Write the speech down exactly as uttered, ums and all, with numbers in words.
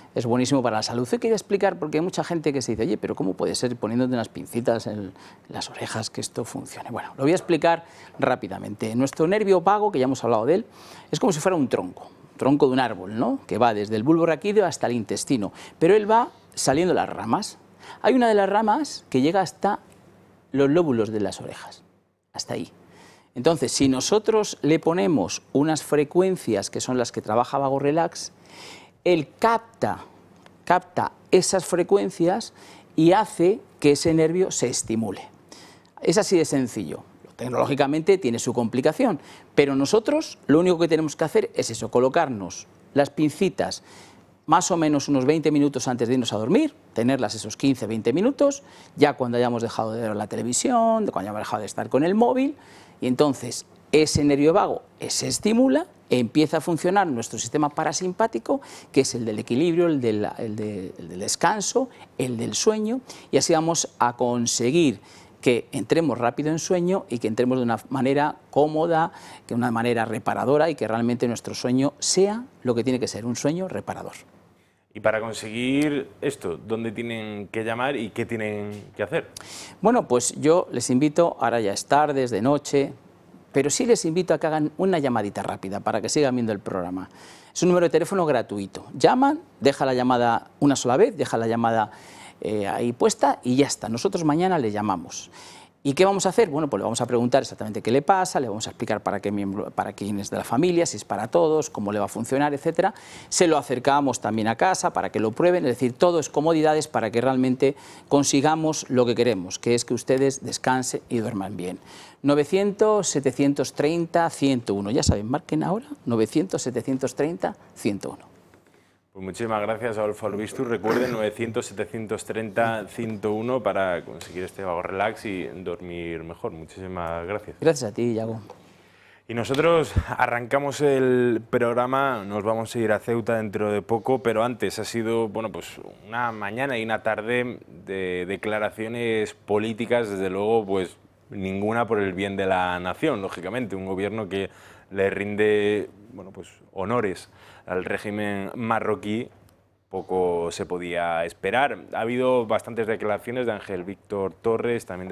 es buenísimo para la salud. Yo quería explicar, porque hay mucha gente que se dice, oye, pero ¿cómo puede ser poniéndote unas pincitas en las orejas que esto funcione? Bueno, lo voy a explicar rápidamente. Nuestro nervio vago, que ya hemos hablado de él, es como si fuera un tronco, tronco de un árbol, ¿no? Que va desde el bulbo raquídeo hasta el intestino, pero él va saliendo las ramas. Hay una de las ramas que llega hasta los lóbulos de las orejas, hasta ahí. Entonces, si nosotros le ponemos unas frecuencias que son las que trabaja Vago Relax, él capta, capta esas frecuencias y hace que ese nervio se estimule. Es así de sencillo. Tecnológicamente tiene su complicación, pero nosotros lo único que tenemos que hacer es eso, colocarnos las pincitas más o menos unos veinte minutos antes de irnos a dormir, tenerlas esos quince a veinte minutos, ya cuando hayamos dejado de ver la televisión, cuando hayamos dejado de estar con el móvil, y entonces ese nervio vago se estimula, empieza a funcionar nuestro sistema parasimpático, que es el del equilibrio, el del, el de, el del descanso, el del sueño, y así vamos a conseguir que entremos rápido en sueño y que entremos de una manera cómoda, de una manera reparadora y que realmente nuestro sueño sea lo que tiene que ser, un sueño reparador. Y para conseguir esto, ¿dónde tienen que llamar y qué tienen que hacer? Bueno, pues yo les invito, ahora ya es tarde, es de noche, pero sí les invito a que hagan una llamadita rápida para que sigan viendo el programa. Es un número de teléfono gratuito. Llaman, deja la llamada una sola vez, deja la llamada eh, ahí puesta y ya está. Nosotros mañana le llamamos. ¿Y qué vamos a hacer? Bueno, pues le vamos a preguntar exactamente qué le pasa, le vamos a explicar para qué miembro, para quién es de la familia, si es para todos, cómo le va a funcionar, etcétera. Se lo acercamos también a casa para que lo prueben, es decir, todo es comodidades para que realmente consigamos lo que queremos, que es que ustedes descansen y duerman bien. novecientos, setecientos treinta, ciento uno, ya saben, marquen ahora, novecientos, setecientos treinta, ciento uno. Pues muchísimas gracias, Adolfo Albistus. Recuerden, novecientos, setecientos treinta, ciento uno para conseguir este Vago Relax y dormir mejor. Muchísimas gracias. Gracias a ti, Yago. Y nosotros arrancamos el programa, nos vamos a ir a Ceuta dentro de poco, pero antes ha sido, bueno, pues una mañana y una tarde de declaraciones políticas, desde luego, pues ninguna por el bien de la nación, lógicamente, un gobierno que le rinde, bueno, pues honores al régimen marroquí, poco se podía esperar. Ha habido bastantes declaraciones de Ángel Víctor Torres, también de